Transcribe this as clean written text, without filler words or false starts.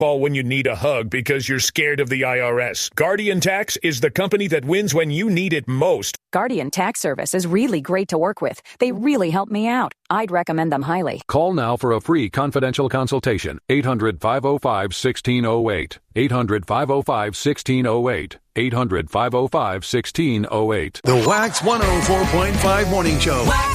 Call when you need a hug because you're scared of the IRS. Guardian Tax is the company that wins when you need it most. Guardian Tax Service is really great to work with. They really help me out. I'd recommend them highly. Call now for a free confidential consultation. 800-505-1608. 800-505-1608. 800-505-1608. The Wax 104.5 Morning Show.